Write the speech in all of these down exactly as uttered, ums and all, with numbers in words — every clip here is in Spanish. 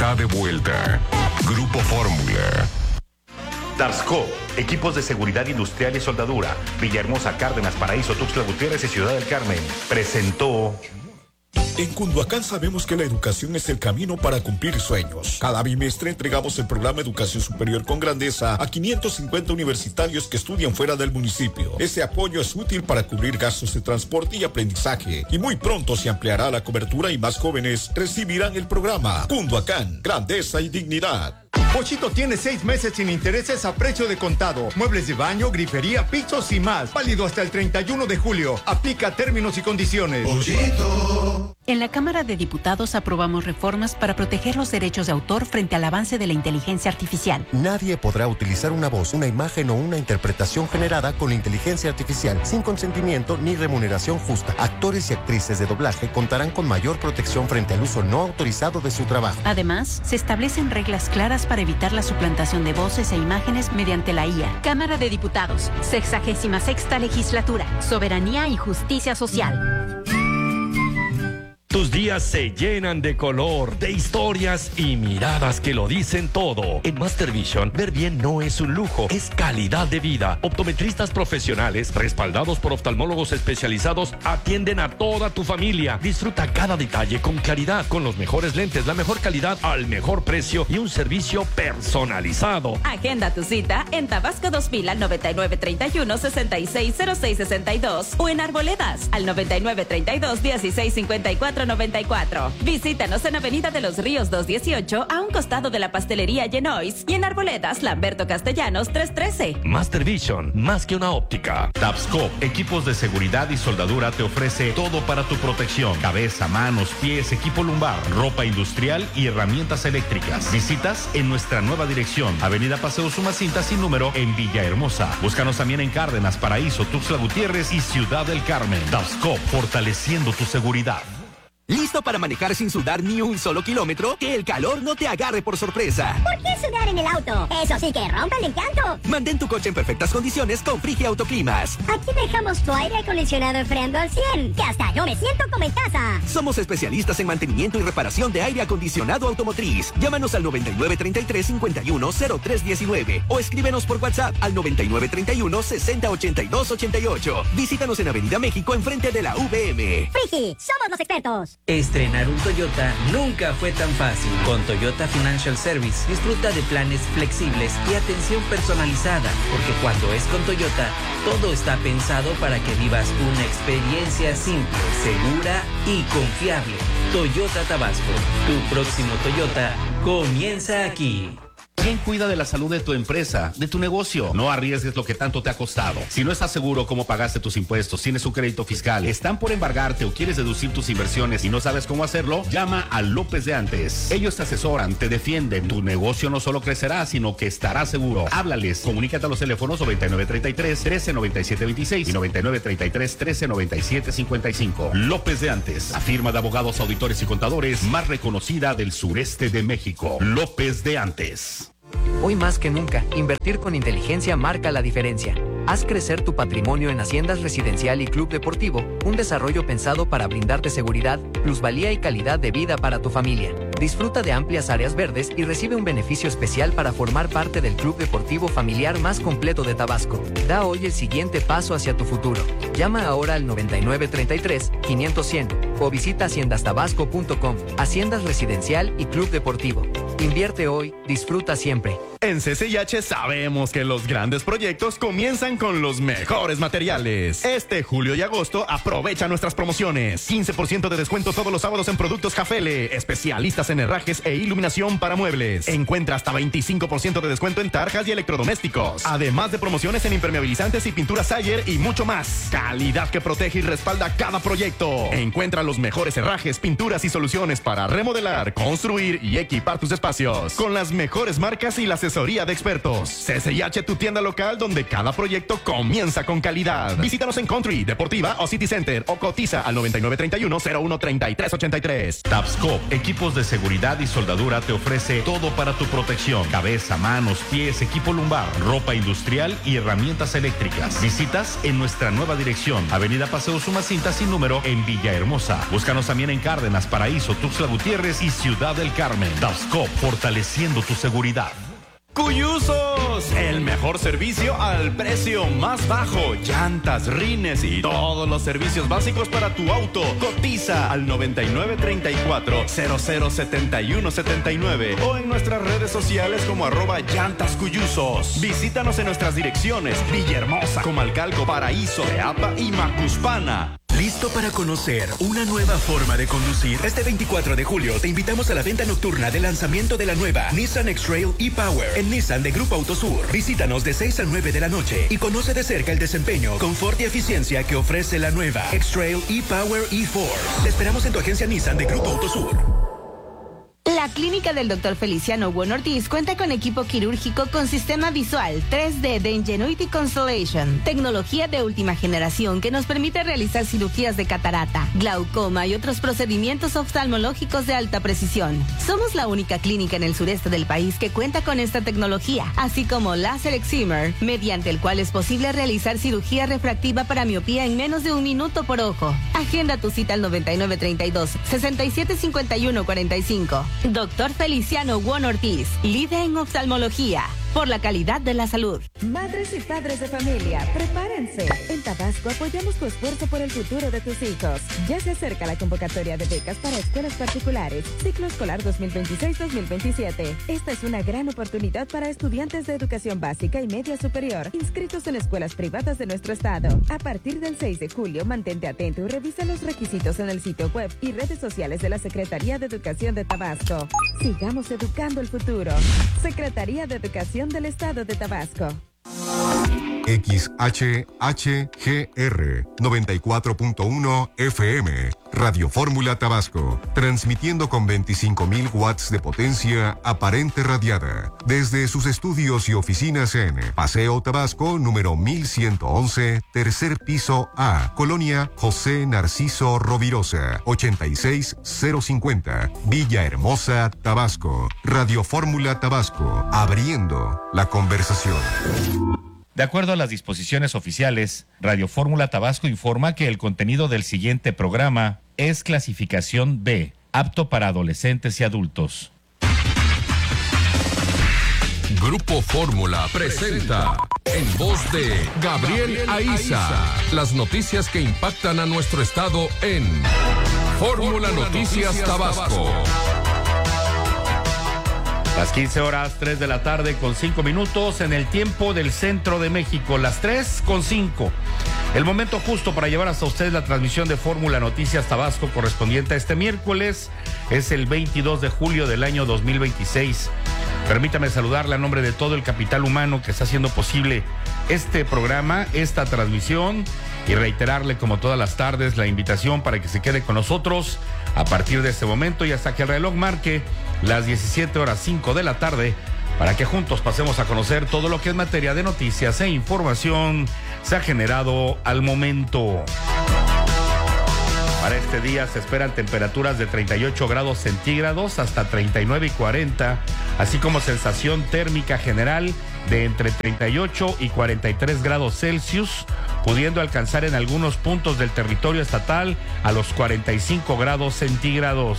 está de vuelta. Grupo Fórmula. Darsco, equipos de seguridad industrial y soldadura. Villahermosa, Cárdenas, Paraíso, Tuxtla Gutiérrez y Ciudad del Carmen. Presentó. En Cunduacán sabemos que la educación es el camino para cumplir sueños. Cada bimestre entregamos el programa Educación Superior con Grandeza a quinientos cincuenta universitarios que estudian fuera del municipio. Ese apoyo es útil para cubrir gastos de transporte y aprendizaje. Y muy pronto se ampliará la cobertura y más jóvenes recibirán el programa. Cunduacán, Grandeza y Dignidad. Pochito tiene seis meses sin intereses a precio de contado. Muebles de baño, grifería, pisos y más. Válido hasta el treinta y uno de julio. Aplica términos y condiciones. Pochito. En la Cámara de Diputados aprobamos reformas para proteger los derechos de autor frente al avance de la inteligencia artificial. Nadie podrá utilizar una voz, una imagen o una interpretación generada con inteligencia artificial sin consentimiento ni remuneración justa. Actores y actrices de doblaje contarán con mayor protección frente al uso no autorizado de su trabajo. Además, se establecen reglas claras para evitar la suplantación de voces e imágenes mediante la I A. Cámara de Diputados, sexagésima sexta legislatura, soberanía y justicia social. Tus días se llenan de color, de historias y miradas que lo dicen todo. En Master Vision, ver bien no es un lujo, es calidad de vida. Optometristas profesionales, respaldados por oftalmólogos especializados, atienden a toda tu familia. Disfruta cada detalle con claridad, con los mejores lentes, la mejor calidad al mejor precio y un servicio personalizado. Agenda tu cita en Tabasco dos mil al noventa y nueve treinta y uno sesenta y seis cero seis sesenta y dos o en Arboledas al noventa y nueve treinta y dos dieciséis cincuenta y cuatro noventa y cuatro. Visítanos en Avenida de los Ríos doscientos dieciocho a un costado de la pastelería Genois y en Arboledas Lamberto Castellanos trescientos trece. Master Vision, más que una óptica. Tapsco, equipos de seguridad y soldadura, te ofrece todo para tu protección. Cabeza, manos, pies, equipo lumbar, ropa industrial y herramientas eléctricas. Visitas en nuestra nueva dirección, Avenida Paseo Sumacinta sin número en Villahermosa. Búscanos también en Cárdenas, Paraíso, Tuxtla Gutiérrez y Ciudad del Carmen. Tapsco, fortaleciendo tu seguridad. ¿Listo para manejar sin sudar ni un solo kilómetro? Que el calor no te agarre por sorpresa. ¿Por qué sudar en el auto? Eso sí que rompe el encanto. Mantén tu coche en perfectas condiciones con Frigi Autoclimas. Aquí dejamos tu aire acondicionado enfriando al cien, que hasta yo me siento como en casa. Somos especialistas en mantenimiento y reparación de aire acondicionado automotriz. Llámanos al noventa y nueve treinta y tres cincuenta y uno cero tres diecinueve o escríbenos por WhatsApp al noventa y nueve treinta y uno sesenta ochenta y dos ochenta y ocho. Visítanos en Avenida México enfrente de la V M. Frigi, somos los expertos. Estrenar un Toyota nunca fue tan fácil. Con Toyota Financial Service disfruta de planes flexibles y atención personalizada, porque cuando es con Toyota, todo está pensado para que vivas una experiencia simple, segura y confiable. Toyota Tabasco, tu próximo Toyota comienza aquí. ¿Quién cuida de la salud de tu empresa, de tu negocio? No arriesgues lo que tanto te ha costado. Si no estás seguro cómo pagaste tus impuestos, tienes un crédito fiscal, están por embargarte o quieres deducir tus inversiones y no sabes cómo hacerlo, llama a López de Antes. Ellos te asesoran, te defienden. Tu negocio no solo crecerá, sino que estará seguro. Háblales. Comunícate a los teléfonos noventa y nueve treinta y tres trece noventa y siete veintiséis y noventa y nueve treinta y tres trece noventa y siete cincuenta y cinco. López de Antes, la firma de abogados, auditores y contadores más reconocida del sureste de México. López de Antes. Hoy más que nunca, invertir con inteligencia marca la diferencia. Haz crecer tu patrimonio en Haciendas Residencial y Club Deportivo, un desarrollo pensado para brindarte seguridad, plusvalía y calidad de vida para tu familia. Disfruta de amplias áreas verdes y recibe un beneficio especial para formar parte del club deportivo familiar más completo de Tabasco. Da hoy el siguiente paso hacia tu futuro. Llama ahora al noventa y nueve treinta y tres quinientos cien o visita haciendas tabasco punto com. Haciendas Residencial y Club Deportivo. Invierte hoy, disfruta siempre. En C C I H sabemos que los grandes proyectos comienzan con los mejores materiales. Este julio y agosto aprovecha nuestras promociones. quince por ciento de descuento todos los sábados en productos Jafele, especialistas en herrajes e iluminación para muebles. Encuentra hasta veinticinco por ciento de descuento en tarjas y electrodomésticos. Además de promociones en impermeabilizantes y pinturas Sayer y mucho más. Calidad que protege y respalda cada proyecto. Encuentra los mejores herrajes, pinturas y soluciones para remodelar, construir y equipar tus espacios. Con las mejores marcas y las asesoría de expertos. C C I H, tu tienda local donde cada proyecto comienza con calidad. Visítanos en Country, Deportiva o City Center o cotiza al noventa y nueve treinta y uno cero uno treinta y tres ochenta y tres. Tabscop, equipos de seguridad y soldadura, te ofrece todo para tu protección: cabeza, manos, pies, equipo lumbar, ropa industrial y herramientas eléctricas. Visitas en nuestra nueva dirección, Avenida Paseo Sumacinta sin número en Villahermosa. Búscanos también en Cárdenas, Paraíso, Tuxtla Gutiérrez y Ciudad del Carmen. Tabscop, fortaleciendo tu seguridad. Cuyusos, el mejor servicio al precio más bajo. Llantas, rines y todos los servicios básicos para tu auto. Cotiza al noventa y nueve treinta y cuatro cero cero setenta y uno setenta y nueve o en nuestras redes sociales como arroba llantas cuyusos. Visítanos en nuestras direcciones: Villahermosa, Comalcalco, Paraíso, Teapa y Macuspana. ¿Listo para conocer una nueva forma de conducir? Este veinticuatro de julio te invitamos a la venta nocturna de lanzamiento de la nueva Nissan X-Trail e-Power en Nissan de Grupo Autosur. Visítanos de seis a nueve de la noche y conoce de cerca el desempeño, confort y eficiencia que ofrece la nueva X-Trail e-Power e-Force. Te esperamos en tu agencia Nissan de Grupo Autosur. La clínica del doctor Feliciano Bueno Ortiz cuenta con equipo quirúrgico con sistema visual tres D de Ingenuity Constellation, tecnología de última generación que nos permite realizar cirugías de catarata, glaucoma y otros procedimientos oftalmológicos de alta precisión. Somos la única clínica en el sureste del país que cuenta con esta tecnología, así como láser excimer, mediante el cual es posible realizar cirugía refractiva para miopía en menos de un minuto por ojo. Agenda tu cita al noventa y nueve treinta y dos sesenta y siete cincuenta y uno cuarenta y cinco. Doctor Feliciano Bueno Ortiz, líder en oftalmología, por la calidad de la salud. Madres y padres de familia, prepárense. En Tabasco apoyamos tu esfuerzo por el futuro de tus hijos. Ya se acerca la convocatoria de becas para escuelas particulares, ciclo escolar dos mil veintiséis dos mil veintisiete. Esta es una gran oportunidad para estudiantes de educación básica y media superior, inscritos en escuelas privadas de nuestro estado. A partir del seis de julio, mantente atento y revisa los requisitos en el sitio web y redes sociales de la Secretaría de Educación de Tabasco. Sigamos educando el futuro. Secretaría de Educación del Estado de Tabasco. X H H G R noventa y cuatro punto uno F M, Radio Fórmula Tabasco, transmitiendo con veinticinco mil watts de potencia aparente radiada, desde sus estudios y oficinas en Paseo Tabasco, número mil ciento once, tercer piso A, Colonia José Narciso Rovirosa, ochenta y seis cero cincuenta, Villahermosa, Tabasco. Radio Fórmula Tabasco, abriendo la conversación. De acuerdo a las disposiciones oficiales, Radio Fórmula Tabasco informa que el contenido del siguiente programa es clasificación B, apto para adolescentes y adultos. Grupo Fórmula presenta, en voz de Gabriel Aiza, las noticias que impactan a nuestro estado en Fórmula Noticias Tabasco. Las quince horas, tres de la tarde con cinco minutos en el tiempo del centro de México, las tres con cinco. El momento justo para llevar hasta ustedes la transmisión de Fórmula Noticias Tabasco correspondiente a este miércoles. Es el veintidós de julio del año dos mil veintiséis. Permítame saludarle a nombre de todo el capital humano que está haciendo posible este programa, esta transmisión, y reiterarle como todas las tardes la invitación para que se quede con nosotros a partir de este momento y hasta que el reloj marque las diecisiete horas cinco de la tarde, para que juntos pasemos a conocer todo lo que en materia de noticias e información se ha generado al momento. Para este día se esperan temperaturas de treinta y ocho grados centígrados hasta treinta y nueve y cuarenta, así como sensación térmica general de entre treinta y ocho y cuarenta y tres grados Celsius, pudiendo alcanzar en algunos puntos del territorio estatal a los cuarenta y cinco grados centígrados.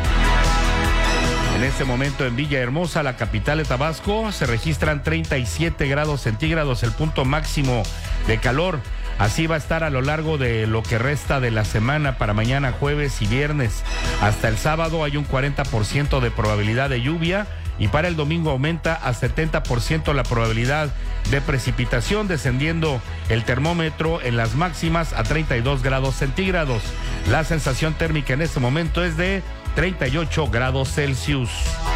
En este momento en Villahermosa, la capital de Tabasco, se registran treinta y siete grados centígrados, el punto máximo de calor. Así va a estar a lo largo de lo que resta de la semana para mañana, jueves y viernes. Hasta el sábado hay un cuarenta por ciento de probabilidad de lluvia y para el domingo aumenta a setenta por ciento la probabilidad de precipitación, descendiendo el termómetro en las máximas a treinta y dos grados centígrados. La sensación térmica en este momento es de treinta y ocho grados Celsius.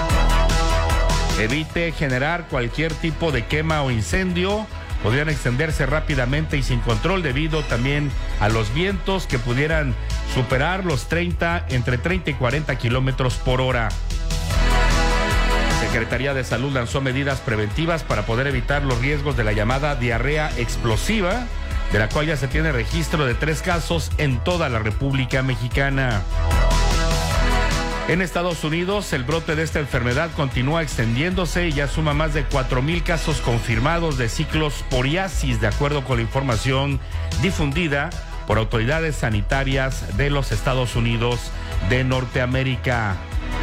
Evite generar cualquier tipo de quema o incendio. Podrían extenderse rápidamente y sin control debido también a los vientos que pudieran superar los treinta, entre treinta y cuarenta kilómetros por hora. Se Secretaría de Salud lanzó medidas preventivas para poder evitar los riesgos de la llamada diarrea explosiva, de la cual ya se tiene registro de tres casos en toda la República Mexicana. En Estados Unidos, el brote de esta enfermedad continúa extendiéndose y ya suma más de cuatro mil casos confirmados de ciclosporiasis, de acuerdo con la información difundida por autoridades sanitarias de los Estados Unidos de Norteamérica.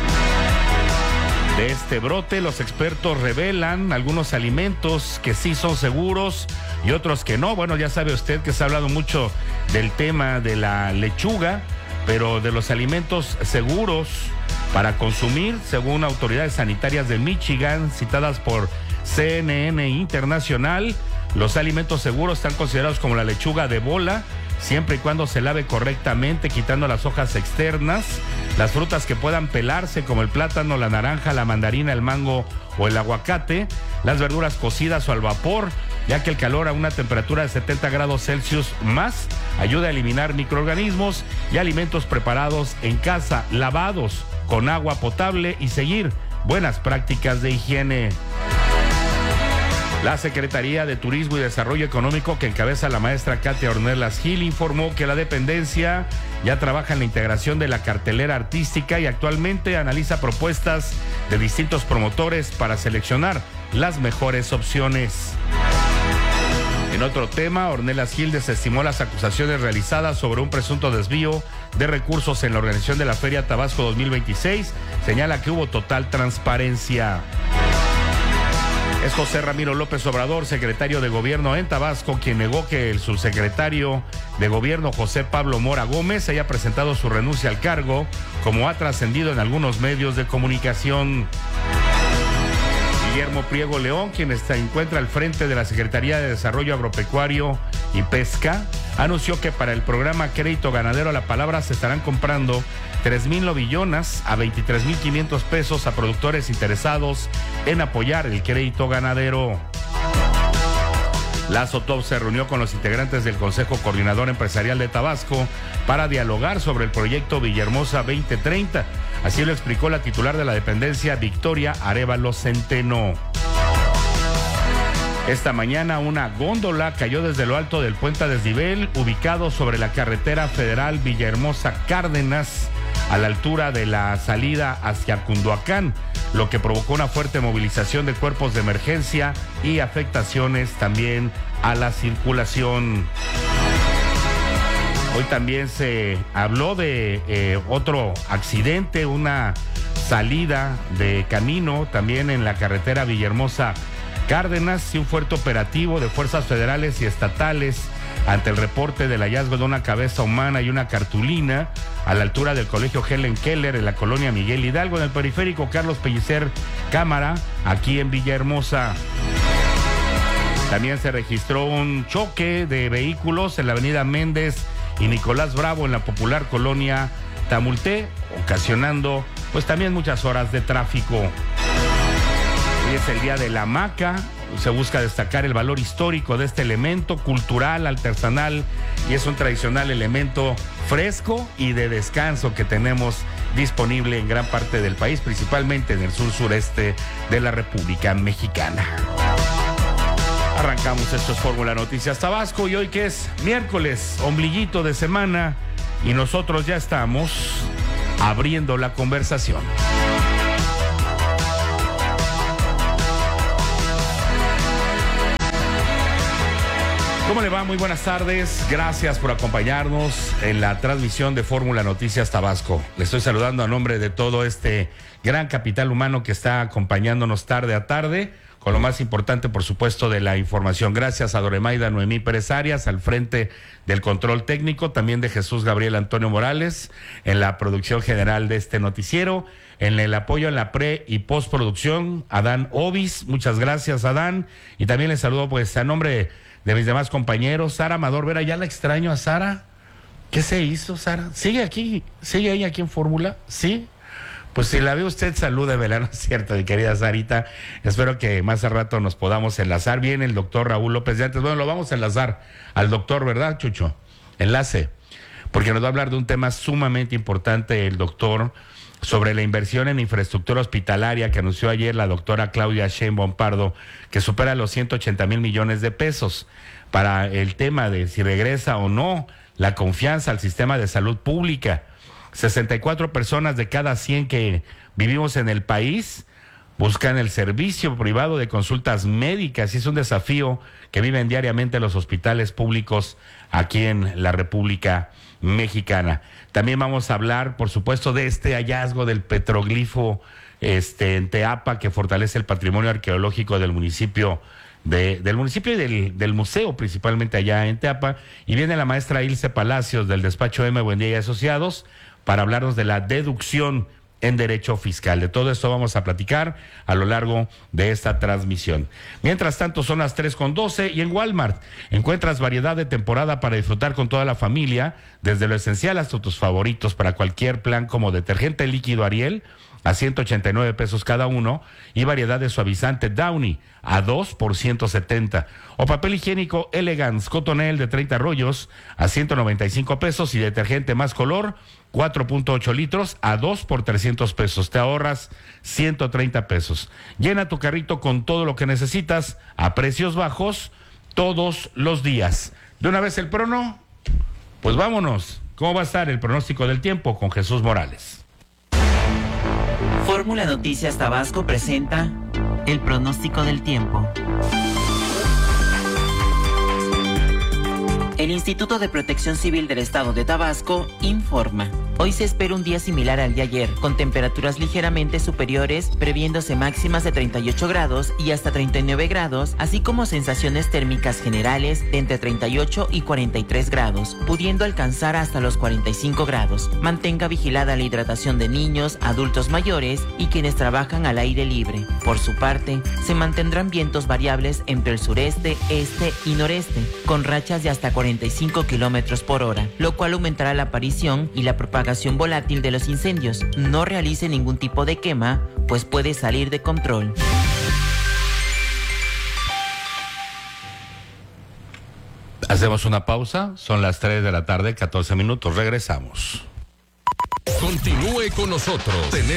De este brote, los expertos revelan algunos alimentos que sí son seguros y otros que no. Bueno, ya sabe usted que se ha hablado mucho del tema de la lechuga, pero de los alimentos seguros para consumir, según autoridades sanitarias de Michigan, citadas por C N N Internacional, los alimentos seguros están considerados como la lechuga de bola, siempre y cuando se lave correctamente, quitando las hojas externas, las frutas que puedan pelarse, como el plátano, la naranja, la mandarina, el mango o el aguacate, las verduras cocidas o al vapor, ya que el calor a una temperatura de setenta grados Celsius más ayuda a eliminar microorganismos, y alimentos preparados en casa, lavados con agua potable, y seguir buenas prácticas de higiene. La Secretaría de Turismo y Desarrollo Económico, que encabeza la maestra Katia Ornelas Gil, informó que la dependencia ya trabaja en la integración de la cartelera artística y actualmente analiza propuestas de distintos promotores para seleccionar las mejores opciones. En otro tema, Ornelas Gil desestimó las acusaciones realizadas sobre un presunto desvío de recursos en la organización de la Feria Tabasco dos mil veintiséis. Señala que hubo total transparencia. Es José Ramiro López Obrador, secretario de Gobierno en Tabasco, quien negó que el subsecretario de Gobierno, José Pablo Mora Gómez, haya presentado su renuncia al cargo, como ha trascendido en algunos medios de comunicación. Guillermo Priego León, quien se encuentra al frente de la Secretaría de Desarrollo Agropecuario y Pesca, anunció que para el programa Crédito Ganadero a la Palabra se estarán comprando tres mil novillonas a veintitrés mil quinientos pesos a productores interesados en apoyar el crédito ganadero. Lazo Top se reunió con los integrantes del Consejo Coordinador Empresarial de Tabasco para dialogar sobre el proyecto Villahermosa veinte treinta. Así lo explicó la titular de la dependencia, Victoria Arévalo Centeno. Esta mañana una góndola cayó desde lo alto del puente a desnivel, ubicado sobre la carretera federal Villahermosa Cárdenas, a la altura de la salida hacia Cunduacán, lo que provocó una fuerte movilización de cuerpos de emergencia y afectaciones también a la circulación. Hoy también se habló de eh, otro accidente, una salida de camino también en la carretera Villahermosa Cárdenas, y un fuerte operativo de fuerzas federales y estatales ante el reporte del hallazgo de una cabeza humana y una cartulina a la altura del colegio Helen Keller en la colonia Miguel Hidalgo, en el periférico Carlos Pellicer Cámara, aquí en Villahermosa. También se registró un choque de vehículos en la avenida Méndez y Nicolás Bravo en la popular colonia Tamulté, ocasionando pues también muchas horas de tráfico. Hoy es el día de la hamaca. Se busca destacar el valor histórico de este elemento cultural, artesanal, y es un tradicional elemento fresco y de descanso que tenemos disponible en gran parte del país, principalmente en el sur sureste de la República Mexicana. Arrancamos, esto es Fórmula Noticias Tabasco, y hoy que es miércoles, ombliguito de semana, y nosotros ya estamos abriendo la conversación. ¿Cómo le va? Muy buenas tardes. Gracias por acompañarnos en la transmisión de Fórmula Noticias Tabasco. Le estoy saludando a nombre de todo este gran capital humano que está acompañándonos tarde a tarde, con lo más importante, por supuesto, de la información. Gracias a Doremaida Noemí Pérez Arias al frente del control técnico, también de Jesús Gabriel Antonio Morales en la producción general de este noticiero, en el apoyo en la pre y postproducción, Adán Ovis. Muchas gracias, Adán. Y también le saludo pues a nombre de mis demás compañeros. Sara Amador Vera, ya la extraño a Sara. ¿Qué se hizo, Sara? ¿Sigue aquí? ¿Sigue ella aquí en Fórmula? ¿Sí? Pues si la ve usted, salúdemela, ¿no es cierto, mi querida Sarita? Espero que más al rato nos podamos enlazar. Viene el doctor Raúl López de antes. Bueno, lo vamos a enlazar al doctor, ¿verdad, Chucho? Enlace. Porque nos va a hablar de un tema sumamente importante el doctor sobre la inversión en infraestructura hospitalaria que anunció ayer la doctora Claudia Sheinbaum Pardo, que supera los ciento ochenta mil millones de pesos para el tema de si regresa o no la confianza al sistema de salud pública. sesenta y cuatro personas de cada cien que vivimos en el país buscan el servicio privado de consultas médicas y es un desafío que viven diariamente los hospitales públicos aquí en la República Mexicana. También vamos a hablar, por supuesto, de este hallazgo del petroglifo este, en Teapa, que fortalece el patrimonio arqueológico del municipio de, del municipio y del, del museo, principalmente allá en Teapa. Y viene la maestra Ilse Palacios del despacho M. Buendía y Asociados para hablarnos de la deducción en derecho fiscal. De todo esto vamos a platicar a lo largo de esta transmisión. Mientras tanto, son las tres con doce y en Walmart encuentras variedad de temporada para disfrutar con toda la familia, desde lo esencial hasta tus favoritos para cualquier plan, como detergente líquido Ariel a ciento ochenta y nueve pesos cada uno y variedad de suavizante Downy a dos por ciento setenta, o papel higiénico Elegance Cotonel de treinta rollos a ciento noventa y cinco pesos y detergente Más Color cuatro punto ocho litros a dos por trescientos pesos. Te ahorras ciento treinta pesos. Llena tu carrito con todo lo que necesitas a precios bajos todos los días. De una vez el prono, pues vámonos. ¿Cómo va a estar el pronóstico del tiempo con Jesús Morales? Fórmula Noticias Tabasco presenta el pronóstico del tiempo. El Instituto de Protección Civil del Estado de Tabasco informa. Hoy se espera un día similar al de ayer, con temperaturas ligeramente superiores, previéndose máximas de treinta y ocho grados y hasta treinta y nueve grados, así como sensaciones térmicas generales de entre treinta y ocho y cuarenta y tres grados, pudiendo alcanzar hasta los cuarenta y cinco grados. Mantenga vigilada la hidratación de niños, adultos mayores y quienes trabajan al aire libre. Por su parte, se mantendrán vientos variables entre el sureste, este y noreste, con rachas de hasta cuarenta y cinco kilómetros por hora, lo cual aumentará la aparición y la propagación volátil de los incendios. No realice ningún tipo de quema, pues puede salir de control. Hacemos una pausa, son las tres de la tarde, catorce minutos, regresamos. Continúe con nosotros, tenemos